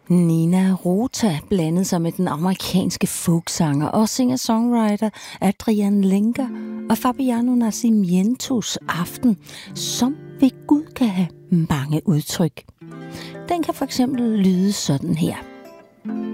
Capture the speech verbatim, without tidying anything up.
Nina Rota blandede sig med den amerikanske folksanger og singer-songwriter Adrian Lenker og Fabiano Nascimientos Aften, som ved Gud kan have mange udtryk. Den kan for eksempel lyde sådan her.